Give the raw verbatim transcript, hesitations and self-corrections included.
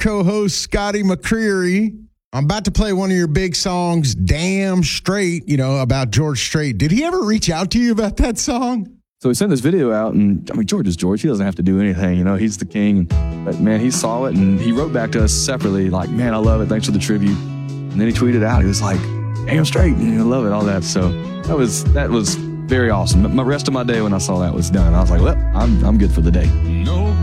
co-host Scotty McCreery. I'm about to play one of your big songs, Damn Straight, you know, about George Strait. Did he ever reach out to you about that song? So we sent this video out, and I mean, George is George. He doesn't have to do anything, you know. He's the king. But man, he saw it, and he wrote back to us separately, like, "Man, I love it. Thanks for the tribute." And then he tweeted out, he was like, "Damn straight, you know, I love it," all that. So that was that was very awesome. My rest of my day when I saw that was done, I was like, "Well, I'm I'm good for the day." No.